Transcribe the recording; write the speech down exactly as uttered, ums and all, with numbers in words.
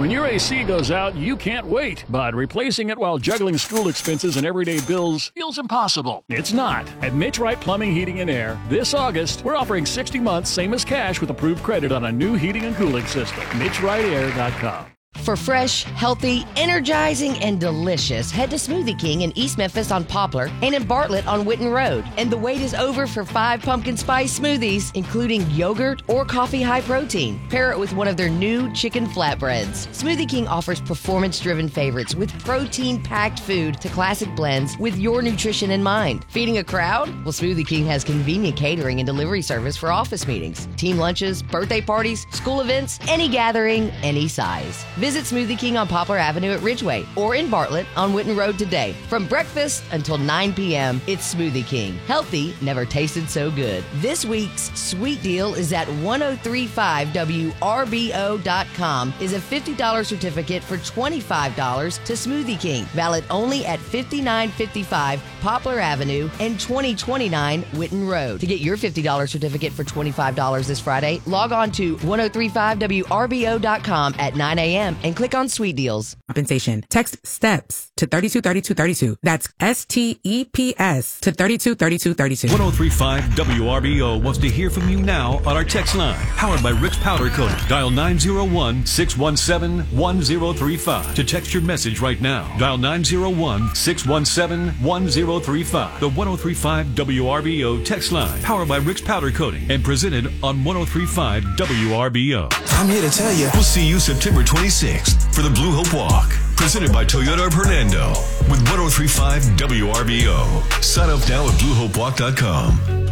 When your A C goes out, you can't wait, but replacing it while juggling school expenses and everyday bills feels impossible. It's not. At Mitch Wright Plumbing, Heating, and Air, this August, we're offering sixty months, same as cash, with approved credit on a new heating and cooling system. Mitch Wright Air dot com. For fresh, healthy, energizing, and delicious, head to Smoothie King in East Memphis on Poplar and in Bartlett on Witten Road. And the wait is over for five pumpkin spice smoothies, including yogurt or coffee high protein. Pair it with one of their new chicken flatbreads. Smoothie King offers performance-driven favorites with protein-packed food to classic blends with your nutrition in mind. Feeding a crowd? Well, Smoothie King has convenient catering and delivery service for office meetings, team lunches, birthday parties, school events, any gathering, any size. Visit Smoothie King on Poplar Avenue at Ridgeway or in Bartlett on Witten Road today. From breakfast until nine p.m., it's Smoothie King. Healthy never tasted so good. This week's sweet deal is at ten thirty-five W R B O dot com is a fifty dollars certificate for twenty-five dollars to Smoothie King. Valid only at fifty-nine fifty-five Poplar Avenue and twenty twenty-nine Witten Road. To get your fifty dollars certificate for twenty-five dollars this Friday, log on to ten thirty-five W R B O dot com at nine a.m. and click on Sweet Deals. Compensation. Text STEPS to thirty-two thirty-two thirty-two. That's S T E P S to thirty-two thirty-two thirty-two. ten thirty-five W R B O wants to hear from you now on our text line. Powered by Rick's Powder Coating. Dial nine oh one, six one seven, one oh three five to text your message right now. Dial nine oh one, six one seven, one oh three five. The ten thirty-five W R B O text line. Powered by Rick's Powder Coating and presented on ten thirty-five W R B O. I'm here to tell you. We'll see you September twenty-sixth for the Blue Hope Walk. Presented by Toyota of Hernando with ten thirty-five W R B O. Sign up now at blue hope walk dot com.